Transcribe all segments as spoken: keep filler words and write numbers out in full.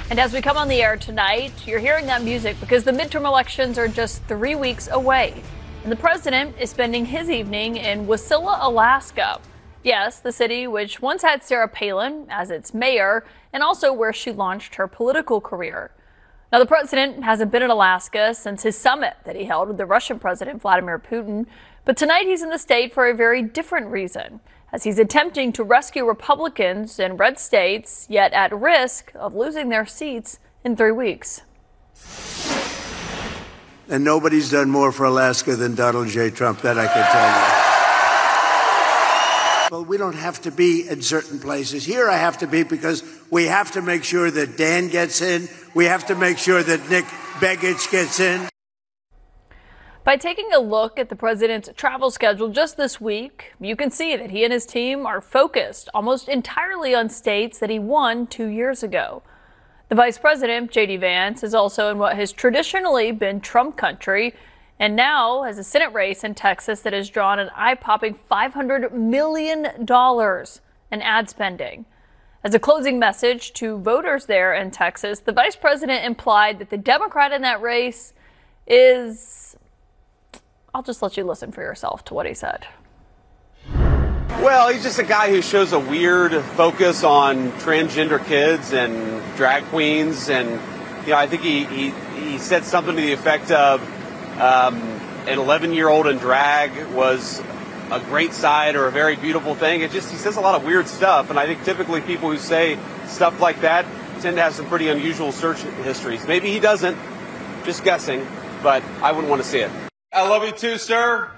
And as we come on the air tonight, you're hearing that music because the midterm elections are just three weeks away. And the president is spending his evening in Wasilla, Alaska. Yes, the city which once had Sarah Palin as its mayor and also where she launched her political career. Now, the president hasn't been in Alaska since his summit that he held with the Russian President Vladimir Putin. But tonight he's in the state for a very different reason, as he's attempting to rescue Republicans in red states, yet at risk of losing their seats in three weeks. And nobody's done more for Alaska than Donald J. Trump, that I can tell you. Well, we don't have to be in certain places. Here I have to be because we have to make sure that Dan gets in. We have to make sure that Nick Begich gets in. By taking a look at the president's travel schedule just this week, you can see that he and his team are focused almost entirely on states that he won two years ago. The vice president, J D Vance, is also in what has traditionally been Trump country and now has a Senate race in Texas that has drawn an eye-popping five hundred million dollars in ad spending. As a closing message to voters there in Texas, the vice president implied that the Democrat in that race is... I'll just let you listen for yourself to what he said. Well, he's just a guy who shows a weird focus on transgender kids and drag queens. And, you know, I think he, he, he said something to the effect of um, an eleven-year-old in drag was a great sight or a very beautiful thing. It just, he says a lot of weird stuff. And I think typically people who say stuff like that tend to have some pretty unusual search histories. Maybe he doesn't, just guessing, but I wouldn't want to see it. I love you too, sir.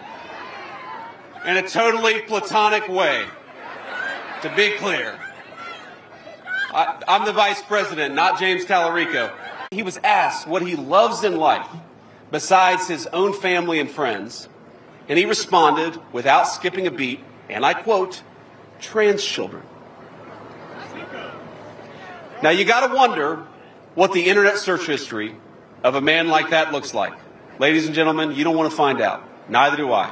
In a totally platonic way, to be clear. I, I'm the vice president, not James Tallarico. He was asked what he loves in life besides his own family and friends, and he responded without skipping a beat, and I quote, trans children. Now you gotta wonder what the internet search history of a man like that looks like. Ladies and gentlemen, you don't want to find out. Neither do I.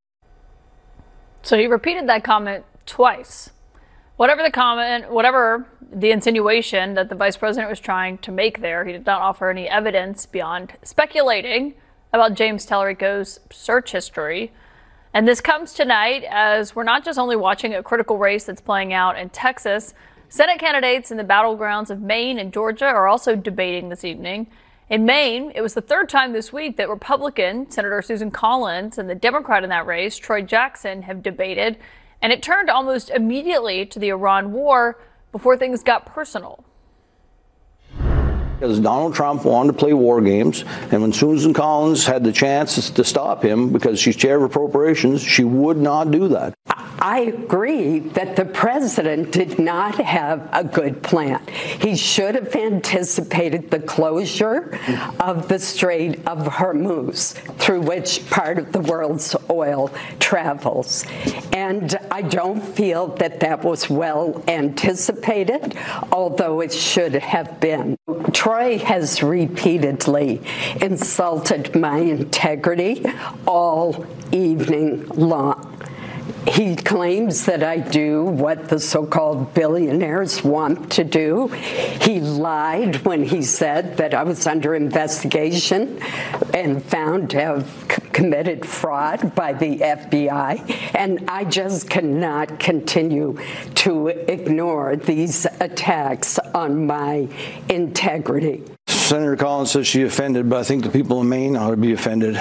So he repeated that comment twice. Whatever the comment, whatever the insinuation that the vice president was trying to make there, he did not offer any evidence beyond speculating about James Tallarico's search history. And this comes tonight as we're not just only watching a critical race that's playing out in Texas. Senate candidates in the battlegrounds of Maine and Georgia are also debating this evening. In Maine, it was the third time this week that Republican Senator Susan Collins and the Democrat in that race, Troy Jackson, have debated, and it turned almost immediately to the Iran war before things got personal. Because Donald Trump wanted to play war games, and when Susan Collins had the chance to stop him because she's chair of appropriations, she would not do that. I agree that the president did not have a good plan. He should have anticipated the closure of the Strait of Hormuz, through which part of the world's oil travels. And I don't feel that that was well anticipated, although it should have been. Troy has repeatedly insulted my integrity all evening long. He claims that I do what the so-called billionaires want to do. He lied when he said that I was under investigation and found to have committed fraud by the F B I. And I just cannot continue to ignore these attacks on my integrity. Senator Collins says she's offended, but I think the people in Maine ought to be offended.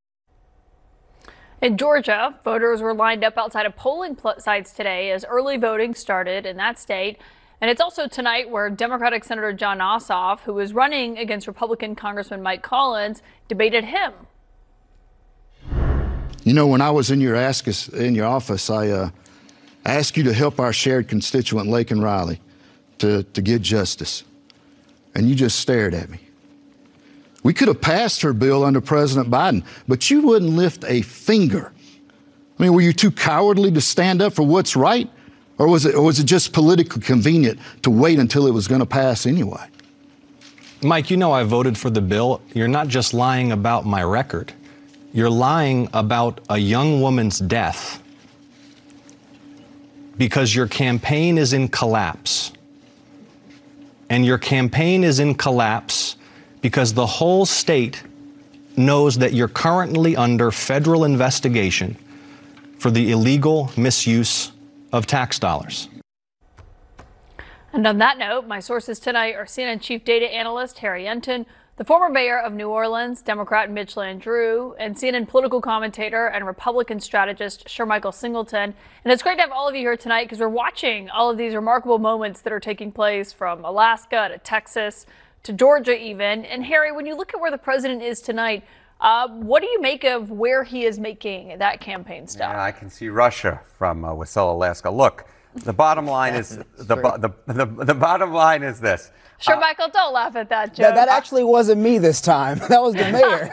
In Georgia, voters were lined up outside of polling sites today as early voting started in that state. And it's also tonight where Democratic Senator Jon Ossoff, who is running against Republican Congressman Mike Collins, debated him. You know, when I was in your ask us, in your office, I uh, asked you to help our shared constituent, Laken Riley, to, to get justice. And you just stared at me. We could have passed her bill under President Biden, but you wouldn't lift a finger. I mean, were you too cowardly to stand up for what's right? Or was it, or was it just politically convenient to wait until it was going to pass anyway? Mike, you know I voted for the bill. You're not just lying about my record. You're lying about a young woman's death because your campaign is in collapse. and your campaign is in collapse because the whole state knows that you're currently under federal investigation for the illegal misuse of tax dollars. And on that note, my sources tonight are C N N chief data analyst Harry Enton, the former mayor of New Orleans, Democrat Mitch Landrieu, and C N N political commentator and Republican strategist Shermichael Singleton. And it's great to have all of you here tonight because we're watching all of these remarkable moments that are taking place from Alaska to Texas to Georgia even. And Harry, when you look at where the president is tonight, uh, what do you make of where he is making that campaign stop? Yeah, I can see Russia from uh, Wasilla, Alaska. Look, the bottom line is the, bo- the, the the bottom line is this. Sure, uh, Michael, don't laugh at that joke. That, that actually wasn't me this time. That was the mayor.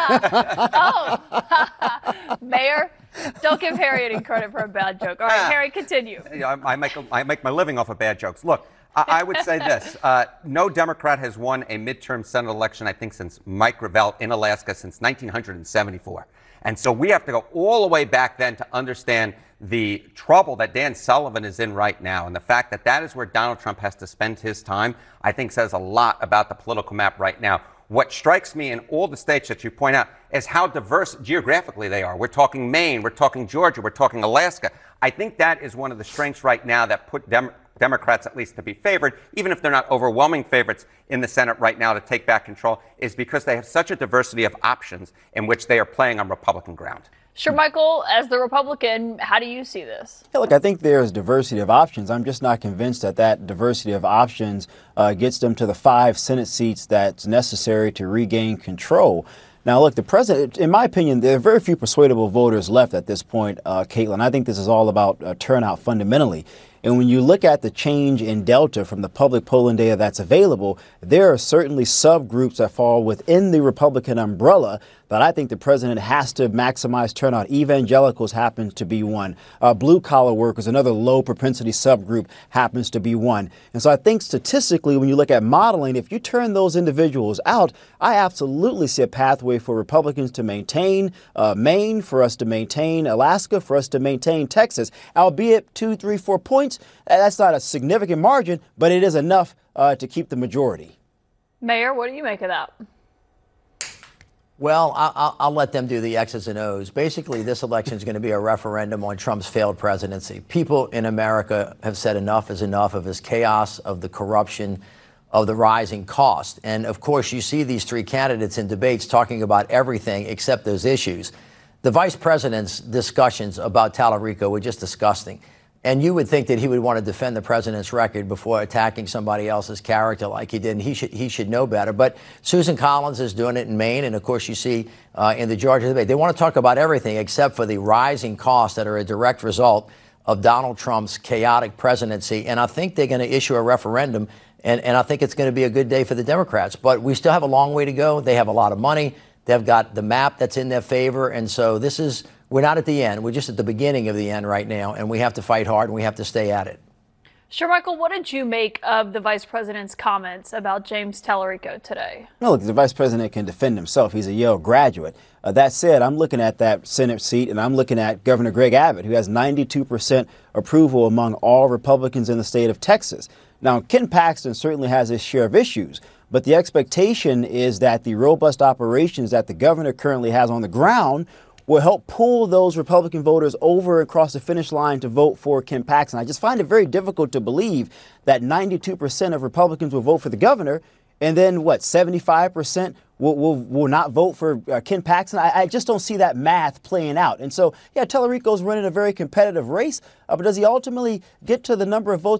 Oh, mayor, don't give Harry any credit for a bad joke. All right, Yeah. Harry, continue. I, I make a, I make my living off of bad jokes. Look, I, I would say this: uh, no Democrat has won a midterm Senate election, I think, since Mike Gravel in Alaska since nineteen seventy-four. And so we have to go all the way back then to understand the trouble that Dan Sullivan is in right now. And the fact that that is where Donald Trump has to spend his time, I think says a lot about the political map right now. What strikes me in all the states that you point out is how diverse geographically they are. We're talking Maine, we're talking Georgia, we're talking Alaska. I think that is one of the strengths right now that put Dem- Democrats at least to be favored, even if they're not overwhelming favorites in the Senate right now to take back control, is because they have such a diversity of options in which they are playing on Republican ground. Sure, Michael, as the Republican, how do you see this? Yeah, look, I think there's diversity of options. I'm just not convinced that that diversity of options uh, gets them to the five Senate seats that's necessary to regain control. Now, look, the president, in my opinion, there are very few persuadable voters left at this point, uh, Caitlin. I think this is all about uh, turnout fundamentally. And when you look at the change in Delta from the public polling data that's available, there are certainly subgroups that fall within the Republican umbrella that I think the president has to maximize turnout. Evangelicals happens to be one. Uh, blue collar workers, another low propensity subgroup, happens to be one. And so I think statistically, when you look at modeling, if you turn those individuals out, I absolutely see a pathway for Republicans to maintain uh, Maine, for us to maintain Alaska, for us to maintain Texas, albeit two, three, four points. That's not a significant margin, but it is enough uh, to keep the majority. Mayor, what do you make of that? Well, I'll, I'll let them do the X's and O's. Basically, this election is going to be a referendum on Trump's failed presidency. People in America have said enough is enough of his chaos, of the corruption, of the rising cost. And of course, you see these three candidates in debates talking about everything except those issues. The vice president's discussions about Tallarico were just disgusting. And you would think that he would want to defend the president's record before attacking somebody else's character like he did. And he should he should know better. But Susan Collins is doing it in Maine. And, of course, you see uh, in the Georgia debate, they want to talk about everything except for the rising costs that are a direct result of Donald Trump's chaotic presidency. And I think they're going to issue a referendum. And, and I think it's going to be a good day for the Democrats. But we still have a long way to go. They have a lot of money. They've got the map that's in their favor. And so this is we're not at the end. We're just at the beginning of the end right now. And we have to fight hard and we have to stay at it. Sure, Michael, what did you make of the vice president's comments about James Tallarico today? No, look, the vice president can defend himself. He's a Yale graduate. Uh, that said, I'm looking at that Senate seat and I'm looking at Governor Greg Abbott, who has ninety-two percent approval among all Republicans in the state of Texas. Now, Ken Paxton certainly has his share of issues, but the expectation is that the robust operations that the governor currently has on the ground will help pull those Republican voters over across the finish line to vote for Ken Paxton. I just find it very difficult to believe that ninety-two percent of Republicans will vote for the governor, and then, what, seventy-five percent will, will, will not vote for uh, Ken Paxton? I, I just don't see that math playing out. And so, yeah, Tallarico's running a very competitive race, uh, but does he ultimately get to the number of votes